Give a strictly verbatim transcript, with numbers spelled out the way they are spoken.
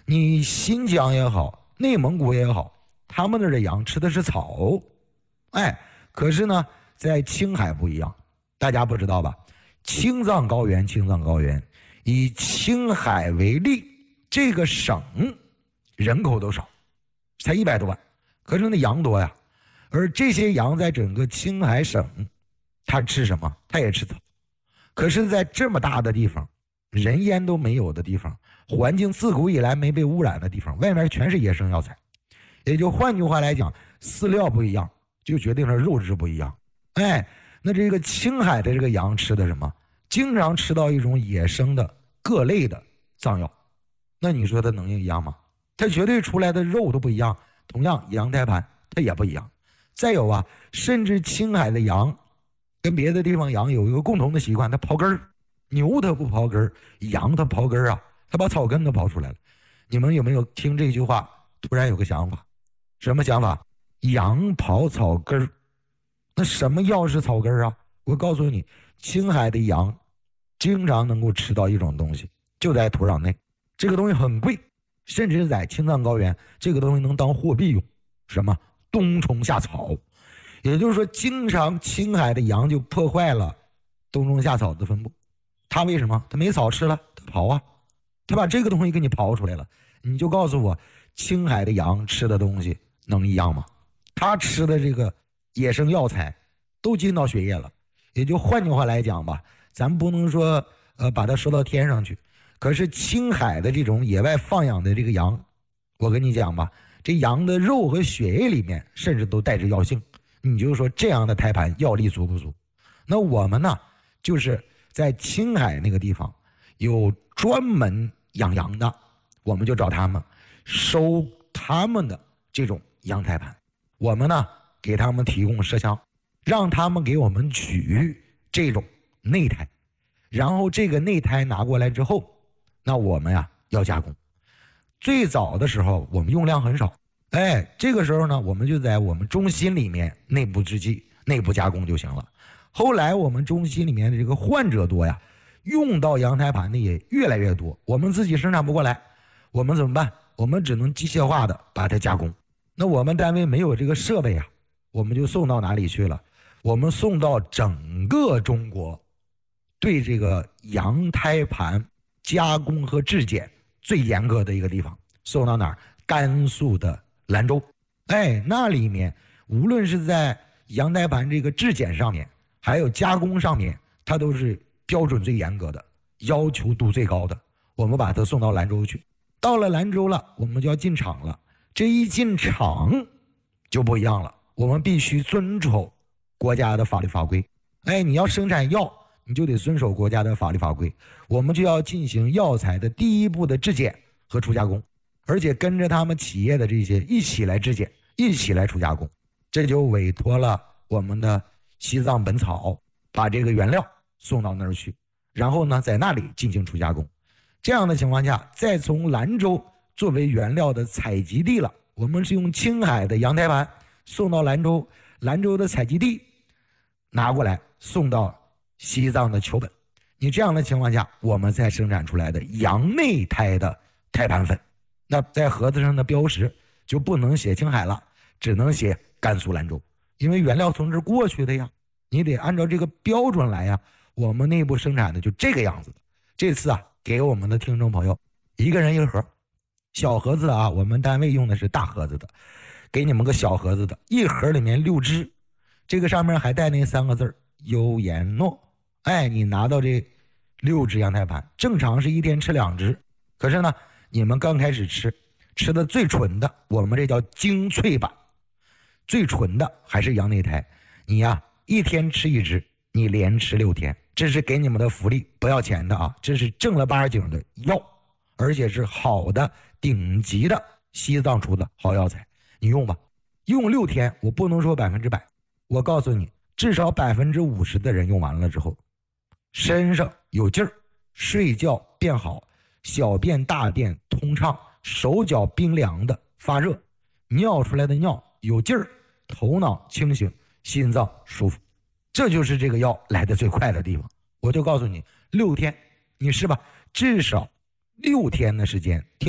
你新疆也好，内蒙古也好，他们那儿的羊吃的是草，哎，可是呢，在青海不一样，大家不知道吧？青藏高原，青藏高原，以青海为例，这个省人口都少，才一百多万，可是那羊多呀。而这些羊在整个青海省，它吃什么？它也吃草。可是，在这么大的地方，人烟都没有的地方，环境自古以来没被污染的地方，外面全是野生药材。也就换句话来讲，饲料不一样，就决定了肉质不一样。哎，那这个青海的这个羊吃的什么？经常吃到一种野生的各类的藏药，那你说它能一样吗？它绝对出来的肉都不一样。同样，羊胎盘它也不一样。再有啊，甚至青海的羊跟别的地方羊有一个共同的习惯，它刨根儿。牛它不刨根儿，羊它刨根儿啊，它把草根都刨出来了。你们有没有听这句话突然有个想法？什么想法？羊刨草根儿，那什么药是草根儿啊？我告诉你，青海的羊经常能够吃到一种东西，就在土壤内，这个东西很贵，甚至在青藏高原，这个东西能当货币用。什么？冬虫夏草。也就是说，经常青海的羊就破坏了冬虫夏草的分布。它为什么？它没草吃了，它刨啊，它把这个东西给你刨出来了。你就告诉我，青海的羊吃的东西能一样吗？它吃的这个野生药材都进到血液了。也就换句话来讲吧，咱不能说呃把它说到天上去。可是青海的这种野外放养的这个羊，我跟你讲吧，这羊的肉和血液里面甚至都带着药性。你就说这样的胎盘药力足不足？那我们呢，就是在青海那个地方有专门养羊的，我们就找他们收他们的这种羊胎盘，我们呢给他们提供麝香，让他们给我们取这种内胎，然后这个内胎拿过来之后，那我们呀要加工。最早的时候我们用量很少，哎，这个时候呢我们就在我们中心里面内部制剂内部加工就行了。后来我们中心里面的这个患者多呀，用到羊胎盘的也越来越多，我们自己生产不过来，我们怎么办？我们只能机械化的把它加工。那我们单位没有这个设备啊，我们就送到哪里去了？我们送到整个中国对这个羊胎盘加工和质检最严格的一个地方，送到哪儿？甘肃的兰州。哎，那里面无论是在羊胎盘这个质检上面，还有加工上面，它都是标准最严格的，要求度最高的。我们把它送到兰州去，到了兰州了，我们就要进厂了。这一进厂就不一样了，我们必须遵守国家的法律法规。哎，你要生产药，你就得遵守国家的法律法规。我们就要进行药材的第一步的质检和初加工，而且跟着他们企业的这些一起来质检，一起来初加工。这就委托了我们的西藏本草把这个原料送到那儿去，然后呢在那里进行初加工。这样的情况下，再从兰州作为原料的采集地了，我们是用青海的羊胎盘送到兰州，兰州的采集地拿过来送到西藏的球本。你这样的情况下，我们再生产出来的羊内胎的胎盘粉，那在盒子上的标识就不能写青海了，只能写甘肃兰州，因为原料从这儿过去的呀，你得按照这个标准来呀。我们内部生产的就这个样子的。这次啊，给我们的听众朋友一个人一盒，小盒子啊，我们单位用的是大盒子的，给你们个小盒子的，一盒里面六支，这个上面还带那三个字优颜诺。哎，你拿到这六支羊胎盘，正常是一天吃两支，可是呢，你们刚开始吃，吃的最纯的，我们这叫精粹版，最纯的还是羊内胎，你呀一天吃一支，你连吃六天，这是给你们的福利，不要钱的啊，这是正儿八经的药，而且是好的顶级的西藏出的好药材，你用吧，用六天，我不能说百分之百，我告诉你，至少百分之五十的人用完了之后，身上有劲儿，睡觉变好，小便大便通畅，手脚冰凉的发热，尿出来的尿有劲儿，头脑清醒，心脏舒服。这就是这个药来的最快的地方。我就告诉你，六天你试吧，至少六天的时间。